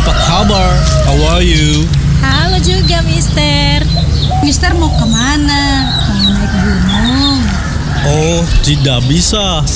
Apa kabar? How are you? Halo juga, Mister. Mister mau kemana? Mau naik gunung? Oh, tidak bisa.